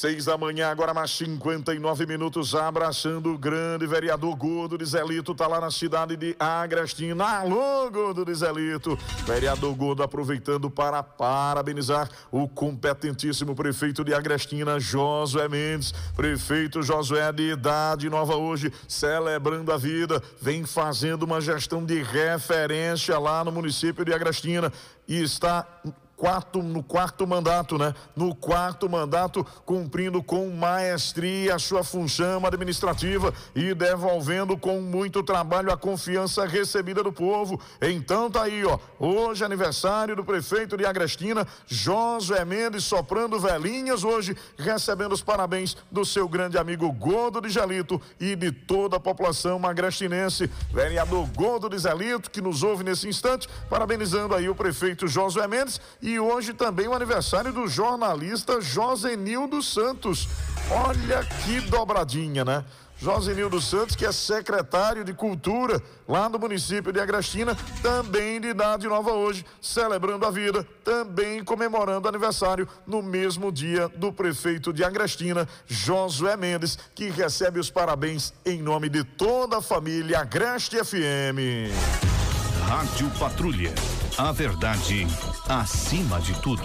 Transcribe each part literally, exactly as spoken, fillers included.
Seis da manhã, agora mais cinquenta e nove minutos, abraçando o grande vereador Gordo de Zelito, tá lá na cidade de Agrestina. Alô, Gordo de Zelito. Vereador Gordo aproveitando para parabenizar o competentíssimo prefeito de Agrestina, Josué Mendes. Prefeito Josué, de idade nova hoje, celebrando a vida, vem fazendo uma gestão de referência lá no município de Agrestina e está Quarto, no quarto mandato, né? No quarto mandato, cumprindo com maestria a sua função administrativa e devolvendo com muito trabalho a confiança recebida do povo. Então tá aí, ó, hoje aniversário do prefeito de Agrestina, Josué Mendes, soprando velhinhas hoje, recebendo os parabéns do seu grande amigo Gordo de Zelito e de toda a população agrestinense. Vereador Gordo de Zelito, que nos ouve nesse instante, parabenizando aí o prefeito Josué Mendes. E hoje também o aniversário do jornalista Josenildo Santos. Olha que dobradinha, né? Josenildo Santos, que é secretário de Cultura lá no município de Agrestina, também de idade nova hoje, celebrando a vida, também comemorando o aniversário no mesmo dia do prefeito de Agrestina, Josué Mendes, que recebe os parabéns em nome de toda a família Agreste F M. Rádio Patrulha. A verdade acima de tudo.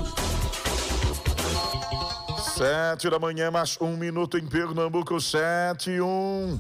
Sete da manhã, mais um minuto em Pernambuco, sete e um.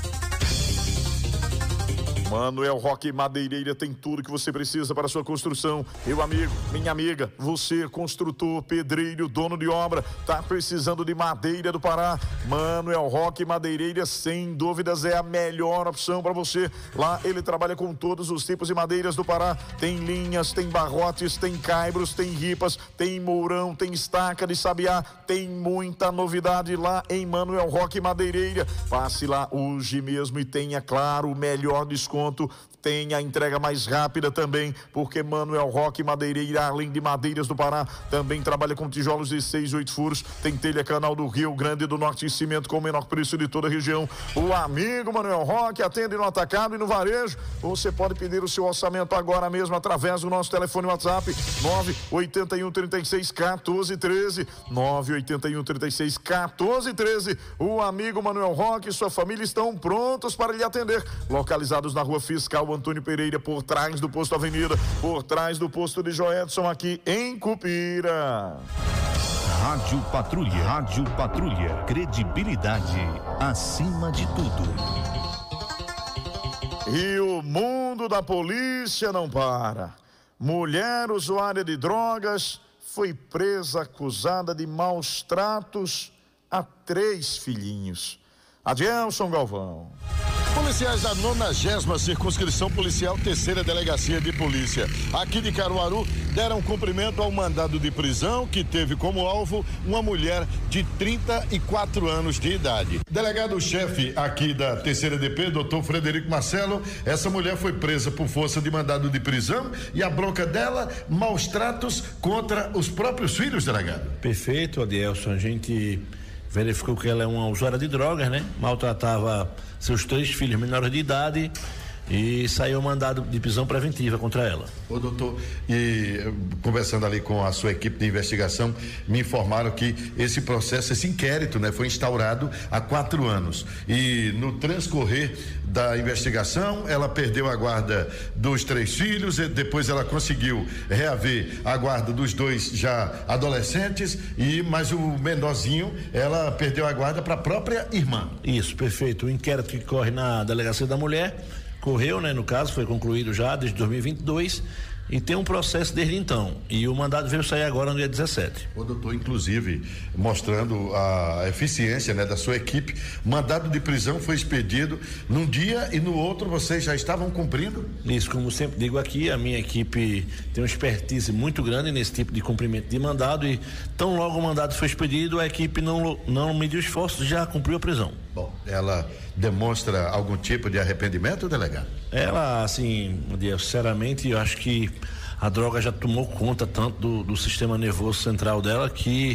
Manuel Roque Madeireira tem tudo que você precisa para a sua construção. Meu amigo, minha amiga, você, construtor, pedreiro, dono de obra, tá precisando de madeira do Pará? Manuel Roque Madeireira, sem dúvidas, é a melhor opção para você. Lá ele trabalha com todos os tipos de madeiras do Pará. Tem linhas, tem barrotes, tem caibros, tem ripas, tem mourão, tem estaca de sabiá. Tem muita novidade lá em Manuel Roque Madeireira. Passe lá hoje mesmo e tenha, claro, o melhor desconto. Tem a entrega mais rápida também, porque Manuel Roque Madeireira, além de madeiras do Pará, também trabalha com tijolos de seis, oito furos, tem telha canal do Rio Grande do Norte e cimento com o menor preço de toda a região. O amigo Manuel Roque atende no atacado e no varejo. Você pode pedir o seu orçamento agora mesmo através do nosso telefone WhatsApp nove oito um, três seis, um quatro um três, nove oito um, três seis, um quatro um três. O amigo Manuel Roque e sua família estão prontos para lhe atender, localizados na Rua Fiscal Antônio Pereira, por trás do posto Avenida, por trás do posto de Joedson, aqui em Cupira. Rádio Patrulha, Rádio Patrulha, credibilidade acima de tudo. E o mundo da polícia não para. Mulher usuária de drogas foi presa acusada de maus tratos a três filhinhos. Adilson Galvão. Policiais da nonagésima Circunscrição Policial, terceira Delegacia de Polícia, aqui de Caruaru, deram cumprimento ao mandado de prisão que teve como alvo uma mulher de trinta e quatro anos de idade. Delegado-chefe aqui da terceira D P, doutor Frederico Marcelo, essa mulher foi presa por força de mandado de prisão e a bronca dela, maus tratos contra os próprios filhos, delegado. Perfeito, Adilson, a gente verificou que ela é uma usuária de drogas, né? Maltratava seus três filhos menores de idade e saiu mandado de prisão preventiva contra ela. Ô doutor, e conversando ali com a sua equipe de investigação, me informaram que esse processo, esse inquérito, né, foi instaurado há quatro anos e no transcorrer da investigação ela perdeu a guarda dos três filhos e depois ela conseguiu reaver a guarda dos dois já adolescentes e mais o menorzinho ela perdeu a guarda para a própria irmã. Isso, perfeito. O inquérito que corre na Delegacia da Mulher correu, né? No caso, foi concluído já desde dois mil e vinte e dois e tem um processo desde então. E o mandado veio sair agora no dia dezessete. O doutor, inclusive, mostrando a eficiência, né, da sua equipe, mandado de prisão foi expedido num dia e no outro vocês já estavam cumprindo? Isso, como sempre digo aqui, a minha equipe tem uma expertise muito grande nesse tipo de cumprimento de mandado e tão logo o mandado foi expedido, a equipe não, não mediu esforços, já cumpriu a prisão. Bom, ela demonstra algum tipo de arrependimento, delegado? Ela, assim, sinceramente, eu acho que a droga já tomou conta tanto do, do sistema nervoso central dela que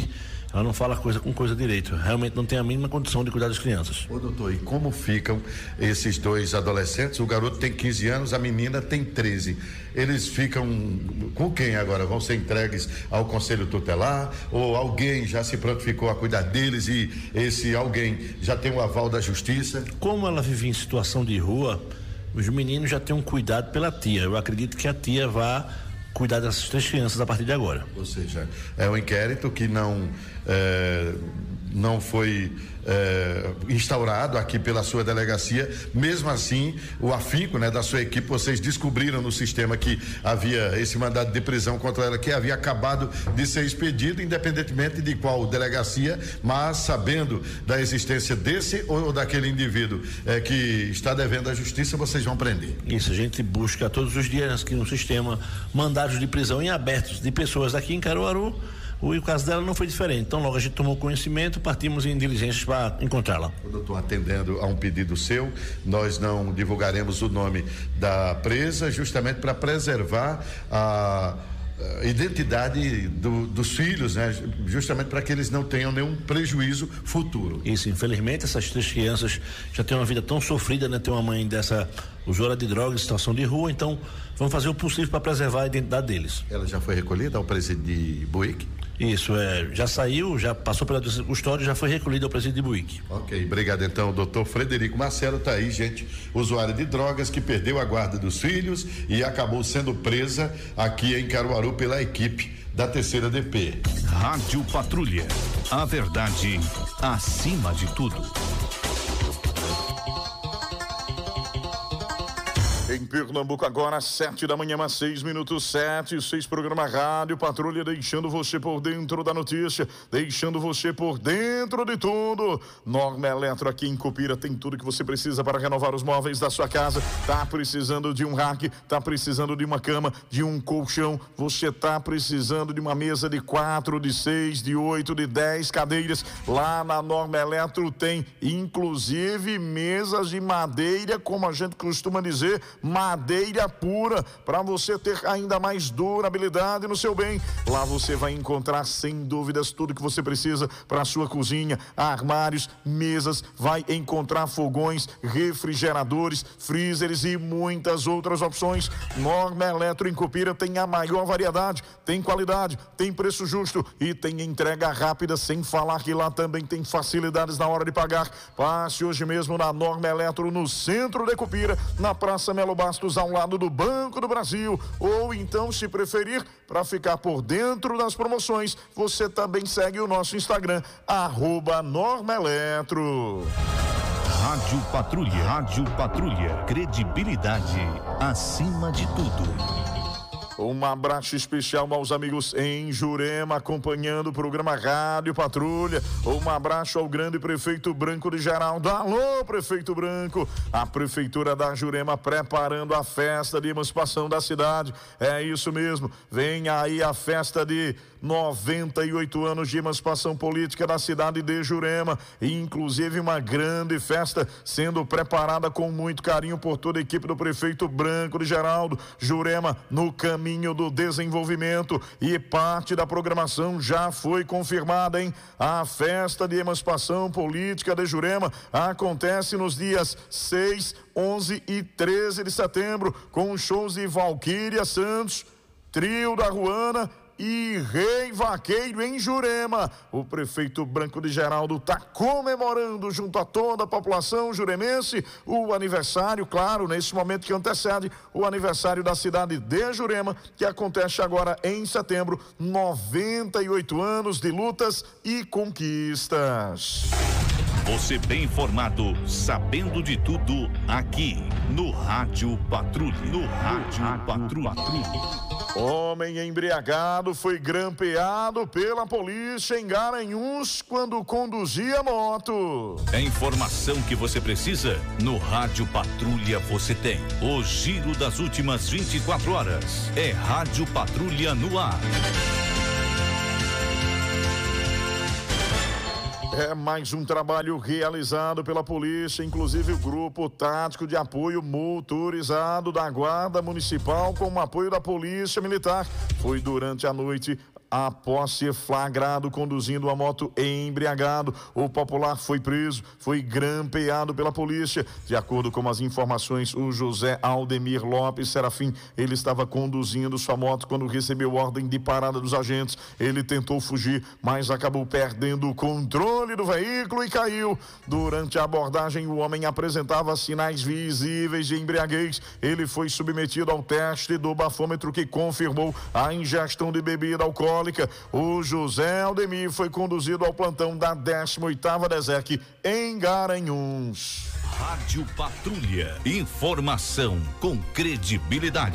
ela não fala coisa com coisa direito, realmente não tem a mínima condição de cuidar das crianças. Ô doutor, e como ficam esses dois adolescentes? O garoto tem quinze anos, a menina tem treze. Eles ficam com quem agora? Vão ser entregues ao conselho tutelar ou alguém já se prontificou a cuidar deles e esse alguém já tem o aval da justiça? Como ela vive em situação de rua, os meninos já têm um cuidado pela tia. Eu acredito que a tia vá cuidar dessas três crianças a partir de agora. Ou seja, é um inquérito que não é, não foi é, instaurado aqui pela sua delegacia. Mesmo assim, o afinco, né, da sua equipe, vocês descobriram no sistema que havia esse mandado de prisão contra ela, que havia acabado de ser expedido, independentemente de qual delegacia, mas sabendo da existência desse ou daquele indivíduo é, que está devendo à justiça, vocês vão prender. Isso, a gente busca todos os dias aqui no sistema mandados de prisão em abertos de pessoas aqui em Caruaru. O caso dela não foi diferente, então logo a gente tomou conhecimento, partimos em diligências para encontrá-la. Doutor, atendendo a um pedido seu, nós não divulgaremos o nome da presa justamente para preservar a identidade do, dos filhos, né? Justamente para que eles não tenham nenhum prejuízo futuro. Isso, infelizmente essas três crianças já têm uma vida tão sofrida, né? Tem uma mãe dessa usuária de drogas, situação de rua, então vamos fazer o possível para preservar a identidade deles. Ela já foi recolhida ao presídio de Buíque? Isso, é, já saiu, já passou pela custódia, já foi recolhida ao presídio de Buíque. Ok, obrigado então, doutor Frederico Marcelo, tá aí, gente, usuária de drogas que perdeu a guarda dos filhos e acabou sendo presa aqui em Caruaru pela equipe da terceira D P. Rádio Patrulha, a verdade acima de tudo. Em Pernambuco agora, sete da manhã, mais seis minutos, sete, seis, programa Rádio Patrulha, deixando você por dentro da notícia, deixando você por dentro de tudo. Norma Eletro aqui em Cupira tem tudo que você precisa para renovar os móveis da sua casa. Tá precisando de um rack, tá precisando de uma cama, de um colchão, você tá precisando de uma mesa de quatro, de seis, de oito, de dez cadeiras. Lá na Norma Eletro tem inclusive mesas de madeira, como a gente costuma dizer, madeira pura, para você ter ainda mais durabilidade no seu bem. Lá você vai encontrar sem dúvidas tudo que você precisa para a sua cozinha, armários, mesas, vai encontrar fogões, refrigeradores, freezers e muitas outras opções. Norma Eletro em Cupira tem a maior variedade, tem qualidade, tem preço justo e tem entrega rápida, sem falar que lá também tem facilidades na hora de pagar. Passe hoje mesmo na Norma Eletro no centro de Cupira, na Praça Melo Bastos, ao lado do Banco do Brasil, ou então, se preferir, para ficar por dentro das promoções, você também segue o nosso Instagram, arroba Norma Eletro. Rádio Patrulha, Rádio Patrulha, credibilidade acima de tudo. Um abraço especial aos amigos em Jurema, acompanhando o programa Rádio Patrulha. Um abraço ao grande prefeito Branco de Geraldo. Alô, prefeito Branco. A prefeitura da Jurema preparando a festa de emancipação da cidade. É isso mesmo. Vem aí a festa de noventa e oito anos de emancipação política da cidade de Jurema. E inclusive uma grande festa sendo preparada com muito carinho por toda a equipe do prefeito Branco de Geraldo. Jurema no caminho do desenvolvimento, e parte da programação já foi confirmada, hein? A festa de emancipação política de Jurema acontece nos dias seis, onze e treze de setembro, com shows de Valquíria Santos, Trio da Ruana e Rei Vaqueiro em Jurema. O prefeito Branco de Geraldo está comemorando junto a toda a população juremense o aniversário, claro, nesse momento que antecede o aniversário da cidade de Jurema, que acontece agora em setembro. Noventa e oito anos de lutas e conquistas. Você bem informado, sabendo de tudo, aqui no Rádio Patrulha. No Rádio, Rádio Patrulha. Patrulha. Homem embriagado foi grampeado pela polícia em Garanhuns quando conduzia moto. É informação que você precisa? No Rádio Patrulha você tem. O giro das últimas vinte e quatro horas. É Rádio Patrulha no ar. É mais um trabalho realizado pela polícia, inclusive o grupo tático de apoio motorizado da Guarda Municipal com o apoio da Polícia Militar. Foi durante a noite após ser flagrado conduzindo uma moto embriagado. O popular foi preso, foi grampeado pela polícia. De acordo com as informações, o José Aldemir Lopes Serafim, ele estava conduzindo sua moto quando recebeu ordem de parada dos agentes. Ele tentou fugir, mas acabou perdendo o controle do veículo e caiu. Durante a abordagem, o homem apresentava sinais visíveis de embriaguez. Ele foi submetido ao teste do bafômetro, que confirmou a ingestão de bebida alcoólica. O José Aldemir foi conduzido ao plantão da décima oitava DESEC em Garanhuns. Rádio Patrulha. Informação com credibilidade.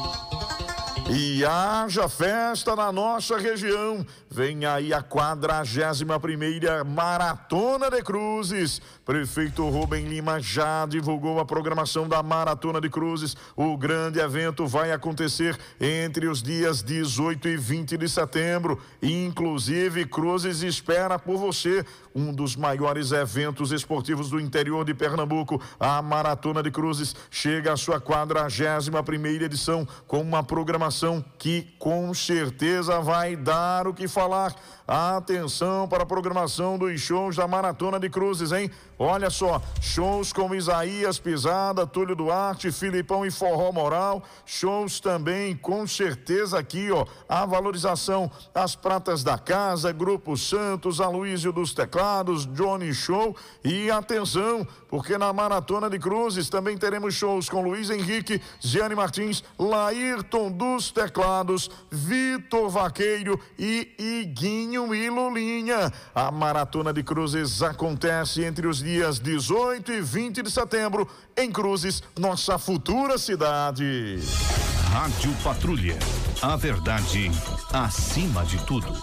E haja festa na nossa região. Vem aí a quadragésima primeira Maratona de Cruzes. Prefeito Rubem Lima já divulgou a programação da Maratona de Cruzes. O grande evento vai acontecer entre os dias dezoito e vinte de setembro. Inclusive, Cruzes espera por você. Um dos maiores eventos esportivos do interior de Pernambuco. A Maratona de Cruzes chega à sua quadragésima primeira edição com uma programação que com certeza vai dar o que falar. Atenção para a programação dos shows da Maratona de Cruzes, hein? Olha só, shows com Isaías Pisada, Túlio Duarte, Filipão e Forró Moral. Shows também, com certeza aqui, ó, a valorização às pratas da casa, Grupo Santos, Aloísio dos Teclados, Johnny Show. E atenção, porque na Maratona de Cruzes também teremos shows com Luiz Henrique, Giane Martins, Laírton dos Teclados, Vitor Vaqueiro e Iguinho e Lulinha. A Maratona de Cruzes acontece entre os dias dezoito e vinte de setembro em Cruzes, nossa futura cidade. Rádio Patrulha. A verdade acima de tudo.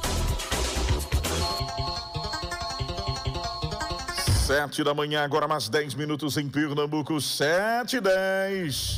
Sete da manhã, agora mais dez minutos em Pernambuco, sete e dez.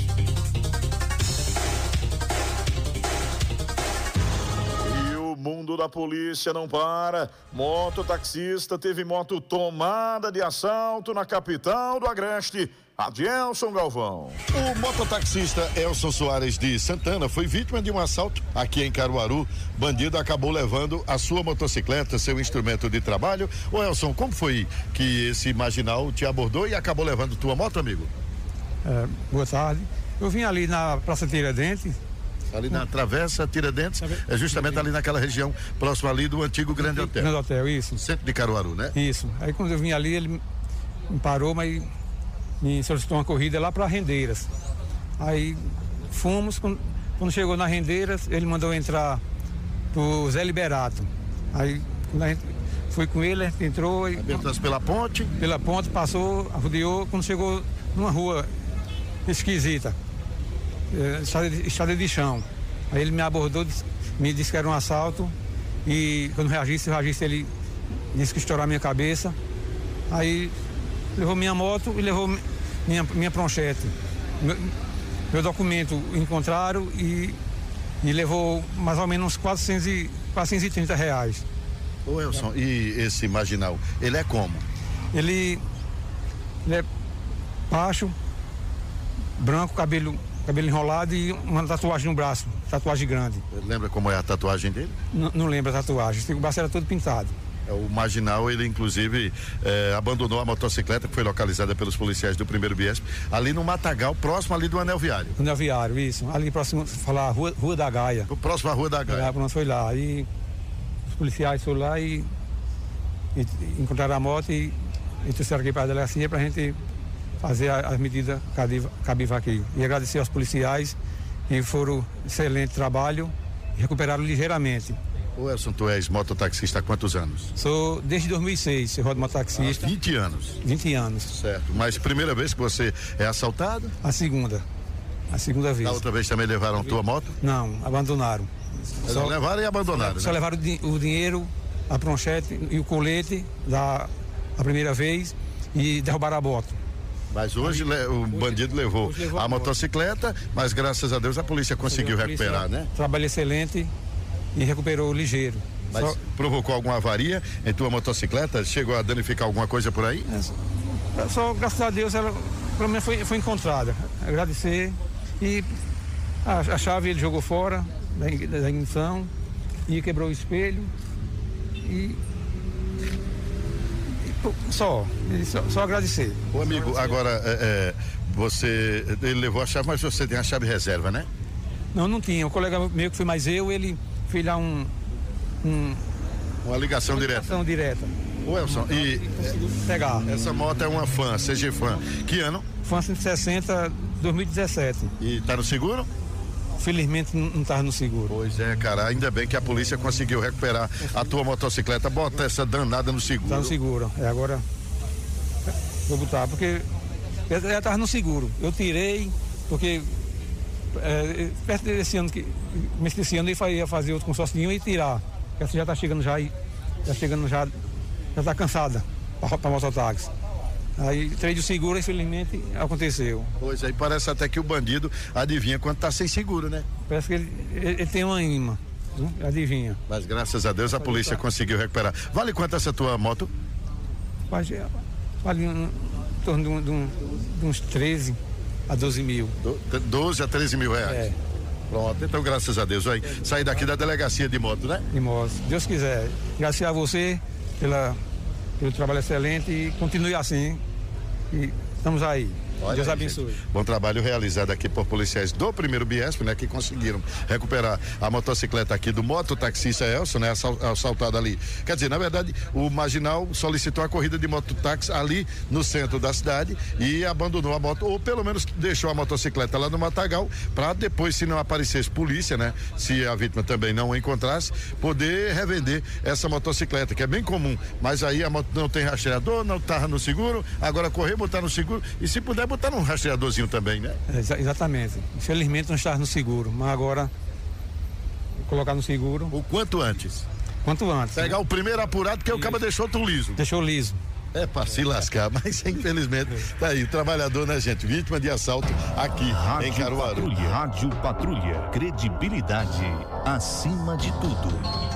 O mundo da polícia não para. Mototaxista teve moto tomada de assalto na capital do Agreste. Adielson Galvão. O mototaxista Elson Soares de Santana foi vítima de um assalto aqui em Caruaru. Bandido acabou levando a sua motocicleta, seu instrumento de trabalho. Ô Elson, como foi que esse marginal te abordou e acabou levando tua moto, amigo? É, boa tarde. Eu vim ali na Praça Tiradentes. Ali na Travessa Tiradentes, é justamente ali naquela região, próximo ali do antigo Grande Hotel. Grande Hotel, isso. Centro de Caruaru, né? Isso. Aí quando eu vim ali, ele me parou, mas me solicitou uma corrida lá para Rendeiras. Aí fomos, quando, quando chegou na Rendeiras, ele mandou entrar pro Zé Liberato. Aí quando a gente foi com ele, a gente entrou. E, pela ponte? Pela ponte, passou, rodeou, quando chegou numa rua esquisita. Estrada de, estrada de chão. Aí ele me abordou, me disse que era um assalto e quando reagisse, o reagisse ele disse que estourou a minha cabeça. Aí levou minha moto e levou minha, minha pranchete. Meu, meu documento encontraram e, e levou mais ou menos uns quatrocentos e trinta reais. Ô Elson, e esse marginal, ele é como? Ele, ele é baixo, branco, cabelo cabelo enrolado e uma tatuagem no braço, tatuagem grande. Lembra como é a tatuagem dele? N- não lembro a tatuagem, o braço era todo pintado. O marginal, ele inclusive eh, abandonou a motocicleta que foi localizada pelos policiais do primeiro Biesp, ali no Matagal, próximo ali do Anel Viário. Anel Viário, isso. Ali próximo, falar Rua, Rua da Gaia. Próximo à Rua da Gaia. É, pronto, foi lá. Aí os policiais foram lá e, e encontraram a moto e, e trouxeram aqui para a delegacia para a gente fazer as medidas cabíveis aqui. E agradecer aos policiais que foram excelente trabalho e recuperaram ligeiramente. Ô Elson, tu és mototaxista há quantos anos? Sou desde dois mil e seis, eu rodo mototaxista. Há vinte anos? vinte anos. Certo, mas primeira vez que você é assaltado? A segunda. A segunda vez. A outra vez também levaram a tua moto? Não, abandonaram. Só levaram e abandonaram, Só né? levaram o dinheiro, a pranchete e o colete da a primeira vez e derrubaram a moto. Mas hoje Aí, o hoje, bandido levou, levou a, a motocicleta, mas graças a Deus a polícia conseguiu a polícia recuperar, né? Trabalho excelente e recuperou ligeiro. Mas só... provocou alguma avaria em tua motocicleta? Chegou a danificar alguma coisa por aí? É, só, graças a Deus, ela pelo menos foi, foi encontrada. Agradecer. E a, a chave ele jogou fora da, da ignição e quebrou o espelho e, e só, só, só agradecer. Ô amigo, agora é, você, ele levou a chave, mas você tem a chave reserva, né? Não, não tinha. O colega meu que foi mais eu, ele fez lá um... um uma ligação uma direta. Ligação direta. Ô Elson, e pegar. Essa moto é uma Fan, C G Fan. Que ano? Fan cento e sessenta, dois mil e dezessete. E tá no seguro? Felizmente não estava no seguro. Pois é, cara, ainda bem que a polícia conseguiu recuperar a tua motocicleta. Bota essa danada no seguro. Tá no seguro. É, agora vou botar, porque ela estava no seguro. Eu tirei, porque é, perto desse ano, que, desse ano ele ia fazer outro consórcio e tirar. Essa já está chegando já, já chegando já, já está cansada para mototáxi. Aí tirei do seguro, infelizmente aconteceu. Pois aí parece até que o bandido adivinha quando tá sem seguro, né? Parece que ele, ele, ele tem uma imã, viu? Adivinha. Mas graças a Deus a polícia conseguiu recuperar. Vale quanto essa tua moto? Vale, vale um, em torno de, um, de, um, de uns treze a doze mil. Do, doze a treze mil reais? É. Pronto, então graças a Deus, vai sair daqui da delegacia de moto, né? De moto, se Deus quiser. Graças a você pela, pelo trabalho excelente e continue assim. E estamos aí. Olha Deus aí, abençoe. Gente. Bom trabalho realizado aqui por policiais do primeiro Biesp, né? Que conseguiram recuperar a motocicleta aqui do mototaxista Elson, né? Assaltado ali. Quer dizer, na verdade, o marginal solicitou a corrida de mototáxi ali no centro da cidade e abandonou a moto, ou pelo menos deixou a motocicleta lá no matagal, para depois, se não aparecesse polícia, né? Se a vítima também não a encontrasse, poder revender essa motocicleta, que é bem comum. Mas aí a moto não tem rastreador, não tava no seguro, agora correr, botar no seguro e se puder botar num rastreadorzinho também, né? É, exatamente. Infelizmente não está no seguro, mas agora colocar no seguro. O quanto antes? Quanto antes. Pegar né? o primeiro apurado, porque Isso. o cara deixou tu liso. Deixou liso. É pra se lascar, mas infelizmente tá aí, trabalhador, né, gente? Vítima de assalto aqui Rádio em Caruaru. Patrulha. Rádio Patrulha, credibilidade acima de tudo.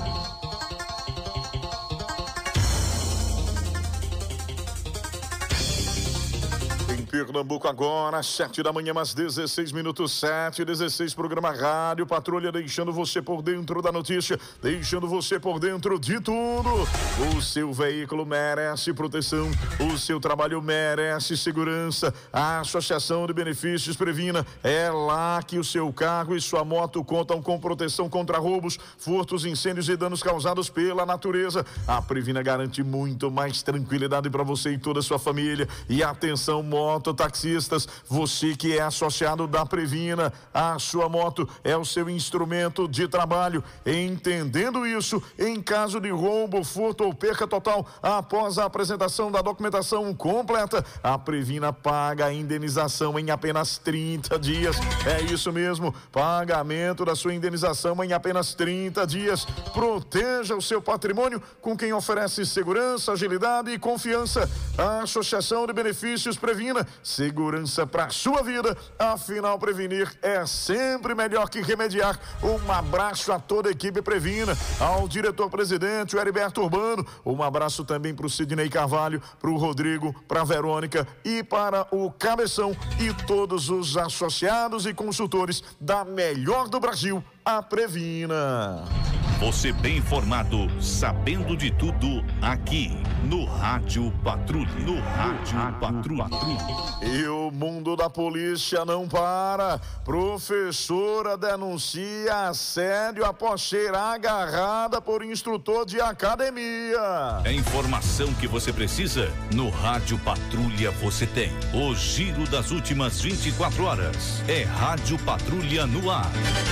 Pernambuco agora, sete da manhã, mais dezesseis minutos, sete, dezesseis, programa Rádio Patrulha, deixando você por dentro da notícia, deixando você por dentro de tudo. O seu veículo merece proteção, o seu trabalho merece segurança. A Associação de Benefícios Previna, é lá que o seu carro e sua moto contam com proteção contra roubos, furtos, incêndios e danos causados pela natureza. A Previna garante muito mais tranquilidade para você e toda a sua família. E atenção, moto mototaxistas, você que é associado da Previna, a sua moto é o seu instrumento de trabalho. Entendendo isso, em caso de roubo, furto ou perca total, após a apresentação da documentação completa, a Previna paga a indenização em apenas trinta dias. É isso mesmo, pagamento da sua indenização em apenas trinta dias. Proteja o seu patrimônio com quem oferece segurança, agilidade e confiança. A Associação de Benefícios Previna, segurança para sua vida, afinal prevenir é sempre melhor que remediar. Um abraço a toda a equipe Previna, ao diretor-presidente, o Heriberto Urbano, um abraço também para o Sidney Carvalho, para o Rodrigo, para a Verônica e para o Cabeção e todos os associados e consultores da melhor do Brasil, a Previna. Você bem informado, sabendo de tudo, aqui no Rádio Patrulha. No Rádio, Rádio Patrulha. Patrulha. E o mundo da polícia não para. Professora denuncia assédio após ser agarrada por instrutor de academia. É informação que você precisa? No Rádio Patrulha você tem. O giro das últimas vinte e quatro horas. É Rádio Patrulha no ar.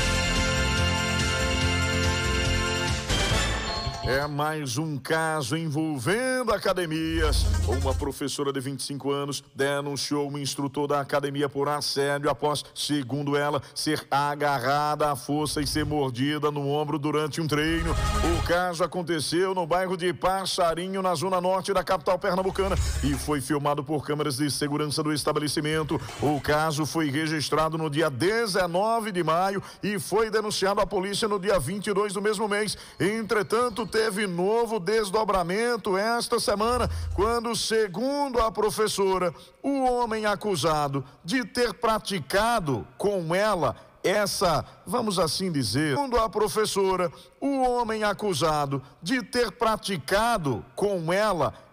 É mais um caso envolvendo academias. Uma professora de vinte e cinco anos denunciou um instrutor da academia por assédio após, segundo ela, ser agarrada à força e ser mordida no ombro durante um treino. O caso aconteceu no bairro de Passarinho, na zona norte da capital pernambucana, e foi filmado por câmeras de segurança do estabelecimento. O caso foi registrado no dia dezenove de maio e foi denunciado à polícia no dia vinte e dois do mesmo mês. Entretanto, teve novo desdobramento esta semana, quando, segundo a professora, o homem acusado de ter praticado com ela essa, vamos assim dizer, segundo a professora, o homem acusado de ter praticado com ela